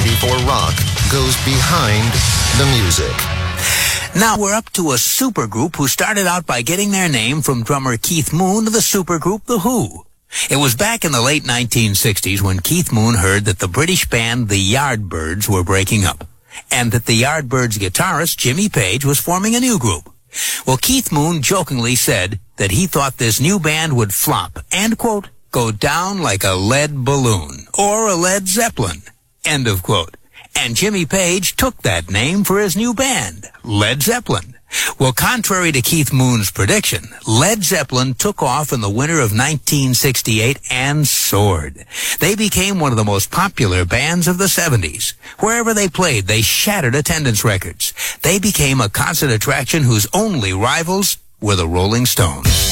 94 Rock goes behind the music. Now we're up to a supergroup who started out by getting their name from drummer Keith Moon of the supergroup The Who. It was back in the late 1960s when Keith Moon heard that the British band The Yardbirds were breaking up, and that the Yardbirds guitarist Jimmy Page was forming a new group. Well, Keith Moon jokingly said that he thought this new band would flop and, quote, go down like a lead balloon or a Led Zeppelin, end of quote. And Jimmy Page took that name for his new band, Led Zeppelin. Well, contrary to Keith Moon's prediction, Led Zeppelin took off in the winter of 1968 and soared. They became one of the most popular bands of the 70s. Wherever they played, they shattered attendance records. They became a concert attraction whose only rivals were the Rolling Stones.